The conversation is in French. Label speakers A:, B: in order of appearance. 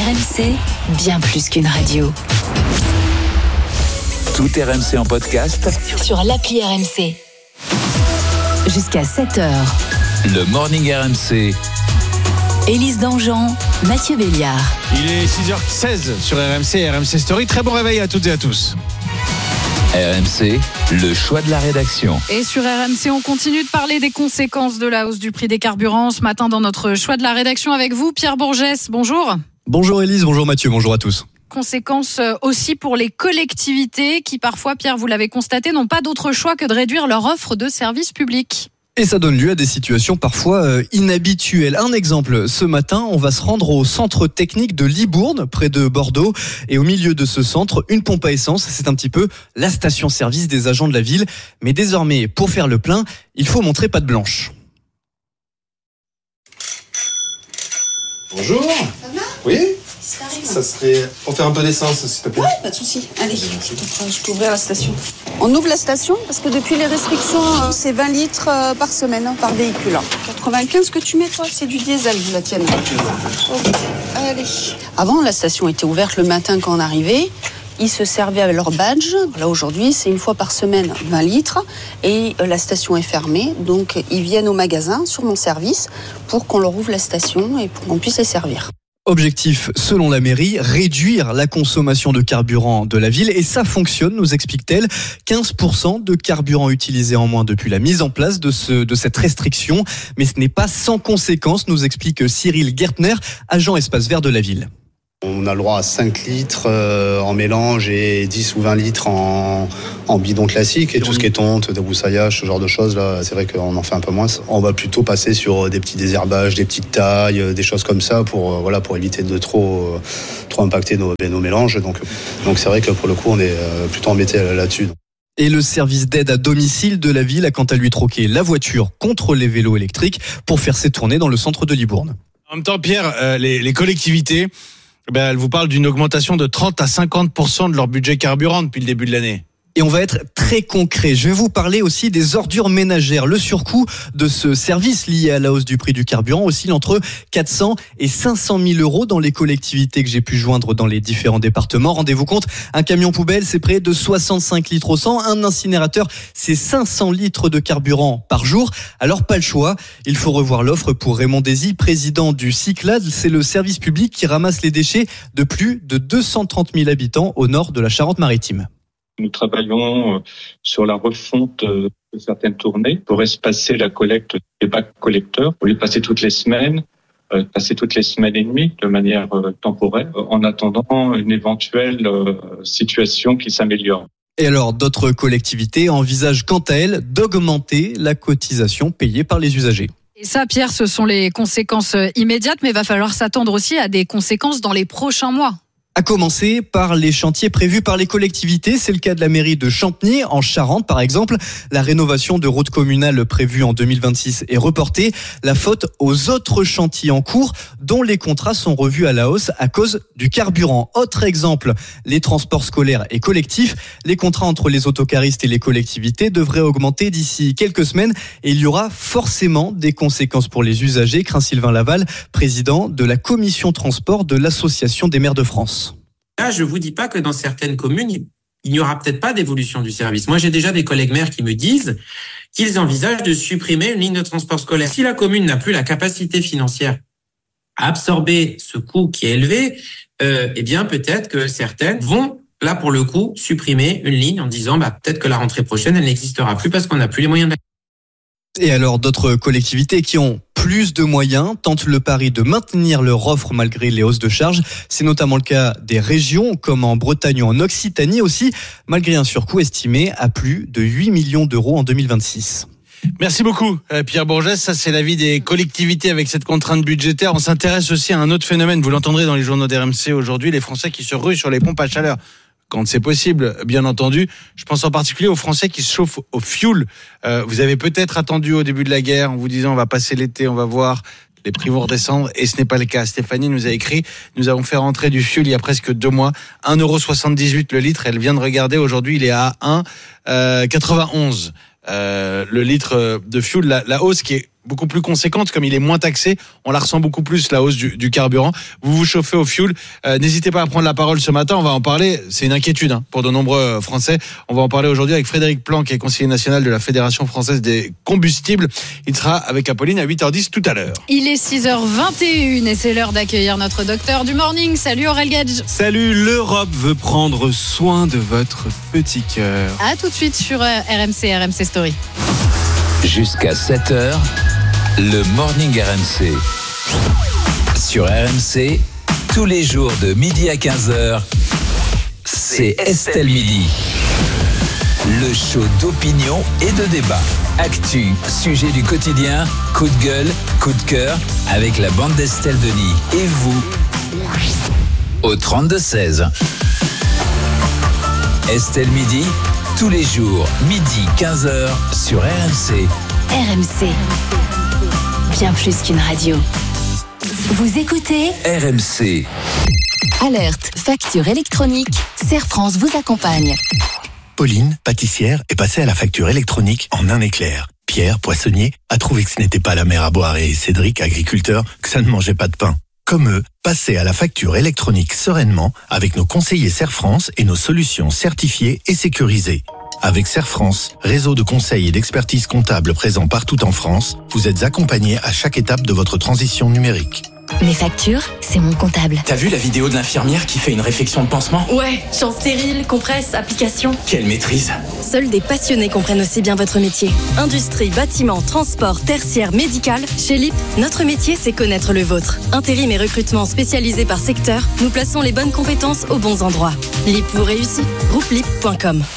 A: RMC, bien plus qu'une radio.
B: Tout RMC en podcast
A: Sur l'appli RMC. Jusqu'à 7h.
B: Le Morning RMC.
A: Élise Dangean, Mathieu Béliard.
C: Il est 6h16 sur RMC, RMC Story. Très bon réveil à toutes et à tous.
B: RMC, le choix de la rédaction.
D: Et sur RMC, on continue de parler des conséquences de la hausse du prix des carburants. Ce matin, dans notre choix de la rédaction avec vous, Pierre Bourgès, bonjour.
E: Bonjour Élise, bonjour Mathieu, bonjour à tous.
D: Conséquences aussi pour les collectivités qui parfois, Pierre, vous l'avez constaté, n'ont pas d'autre choix que de réduire leur offre de services publics.
E: Et ça donne lieu à des situations parfois inhabituelles. Un exemple, ce matin, on va se rendre au centre technique de Libourne, près de Bordeaux. Et au milieu de ce centre, une pompe à essence. C'est un petit peu la station-service des agents de la ville. Mais désormais, pour faire le plein, il faut montrer patte blanche.
F: Bonjour.
G: Ça va ?
F: Oui ?
G: Ça
F: Ça serait pour faire un peu d'essence, s'il te plaît.
G: Ouais, pas de souci. Allez, je peux ouvrir la station. On ouvre la station parce que depuis les restrictions, c'est 20 litres par semaine, par véhicule. 95 que tu mets, toi, c'est du diesel, la tienne. Ok, allez. Avant, la station était ouverte le matin quand on arrivait. Ils se servaient avec leur badge. Là, aujourd'hui, c'est une fois par semaine, 20 litres. Et la station est fermée. Donc, ils viennent au magasin, sur mon service, pour qu'on leur ouvre la station et pour qu'on puisse les servir.
E: Objectif, selon la mairie, réduire la consommation de carburant de la ville. Et ça fonctionne, nous explique-t-elle. 15% de carburant utilisé en moins depuis la mise en place de cette restriction. Mais ce n'est pas sans conséquence, nous explique Cyril Gertner, agent espace vert de la ville.
H: On a le droit à 5 litres en mélange et 10 ou 20 litres en bidon classique. Et tout ce qui est tonte, débroussaillage, ce genre de choses, là, c'est vrai qu'on en fait un peu moins. On va plutôt passer sur des petits désherbages, des petites tailles, des choses comme ça pour éviter de trop impacter nos mélanges. Donc c'est vrai que pour le coup, on est plutôt embêté là-dessus.
E: Et le service d'aide à domicile de la ville a quant à lui troqué la voiture contre les vélos électriques pour faire ses tournées dans le centre de Libourne.
C: En même temps, Pierre, les collectivités, elles vous parlent d'une augmentation de 30 à 50% de leur budget carburant depuis le début de l'année.
E: Et on va être très concret. Je vais vous parler aussi des ordures ménagères. Le surcoût de ce service lié à la hausse du prix du carburant oscille entre 400 et 500 000 euros dans les collectivités que j'ai pu joindre dans les différents départements. Rendez-vous compte, un camion poubelle, c'est près de 65 litres au 100. Un incinérateur, c'est 500 litres de carburant par jour. Alors, pas le choix. Il faut revoir l'offre pour Raymond Désy, président du Cyclade. C'est le service public qui ramasse les déchets de plus de 230 000 habitants au nord de la Charente-Maritime.
I: Nous travaillons sur la refonte de certaines tournées pour espacer la collecte des bacs collecteurs, pour les passer toutes les semaines et demie de manière temporaire, en attendant une éventuelle situation qui s'améliore.
E: Et alors, d'autres collectivités envisagent quant à elles d'augmenter la cotisation payée par les usagers.
D: Et ça, Pierre, ce sont les conséquences immédiates, mais il va falloir s'attendre aussi à des conséquences dans les prochains mois.
E: À commencer par les chantiers prévus par les collectivités. C'est le cas de la mairie de Champigny, en Charente par exemple. La rénovation de routes communales prévue en 2026 est reportée. La faute aux autres chantiers en cours, dont les contrats sont revus à la hausse à cause du carburant. Autre exemple, les transports scolaires et collectifs. Les contrats entre les autocaristes et les collectivités devraient augmenter d'ici quelques semaines. Et il y aura forcément des conséquences pour les usagers, craint Sylvain Laval, président de la commission transport de l'Association des maires de France.
J: Là, je vous dis pas que dans certaines communes, il n'y aura peut-être pas d'évolution du service. Moi, j'ai déjà des collègues maires qui me disent qu'ils envisagent de supprimer une ligne de transport scolaire. Si la commune n'a plus la capacité financière à absorber ce coût qui est élevé, peut-être que certaines vont, là, pour le coup, supprimer une ligne en disant, peut-être que la rentrée prochaine, elle n'existera plus parce qu'on n'a plus les moyens de.
E: Et alors, d'autres collectivités qui ont plus de moyens tentent le pari de maintenir leur offre malgré les hausses de charges. C'est notamment le cas des régions, comme en Bretagne ou en Occitanie aussi, malgré un surcoût estimé à plus de 8 millions d'euros en 2026.
C: Merci beaucoup, Pierre Bourgès. Ça, c'est l'avis des collectivités avec cette contrainte budgétaire. On s'intéresse aussi à un autre phénomène. Vous l'entendrez dans les journaux d'RMC aujourd'hui, les Français qui se ruent sur les pompes à chaleur. Quand c'est possible, bien entendu. Je pense en particulier aux Français qui se chauffent au fioul. Vous avez peut-être attendu au début de la guerre en vous disant on va passer l'été, on va voir, les prix vont redescendre, et ce n'est pas le cas. Stéphanie nous a écrit, nous avons fait rentrer du fioul il y a presque 2 mois, 1,78€ le litre. Elle vient de regarder, aujourd'hui il est à 1,91€. Le litre de fioul, la hausse qui est beaucoup plus conséquente, comme il est moins taxé, on la ressent beaucoup plus, la hausse du carburant. Vous vous chauffez au fioul, n'hésitez pas à prendre la parole ce matin, on va en parler, c'est une inquiétude pour de nombreux Français. On va en parler aujourd'hui avec Frédéric Plan, qui est conseiller national de la Fédération française des combustibles. Il sera avec Apolline à 8h10 tout à l'heure.
D: Il est 6h21 et c'est l'heure d'accueillir notre docteur du morning. Salut Aurel Gage.
K: Salut, l'Europe veut prendre soin de votre petit cœur.
D: À tout de suite sur RMC Story.
B: Jusqu'à 7h, le Morning RMC. Sur RMC, tous les jours de midi à 15h, c'est Estelle Midi. Le show d'opinion et de débat. Actu, sujet du quotidien, coup de gueule, coup de cœur, avec la bande d'Estelle Denis. Et vous, au 32-16. Estelle Midi, tous les jours, midi 15h, sur RMC.
A: RMC. Bien plus qu'une radio. Vous écoutez
B: RMC.
A: Alerte, facture électronique. Serre France vous accompagne.
L: Pauline, pâtissière, est passée à la facture électronique en un éclair. Pierre, poissonnier, a trouvé que ce n'était pas la mer à boire et Cédric, agriculteur, que ça ne mangeait pas de pain. Comme eux, passez à la facture électronique sereinement avec nos conseillers Serre France et nos solutions certifiées et sécurisées. Avec Serre France, réseau de conseils et d'expertise comptable présent partout en France, vous êtes accompagnés à chaque étape de votre transition numérique.
A: Mes factures, c'est mon comptable.
M: T'as vu la vidéo de l'infirmière qui fait une réflexion de pansement ?
N: Ouais, champ stérile, compresse, application.
M: Quelle maîtrise !
N: Seuls des passionnés comprennent aussi bien votre métier. Industrie, bâtiment, transport, tertiaire, médical. Chez LIP, notre métier, c'est connaître le vôtre. Intérim et recrutement spécialisés par secteur, nous plaçons les bonnes compétences aux bons endroits. LIP vous réussit. Groupe LIP.com.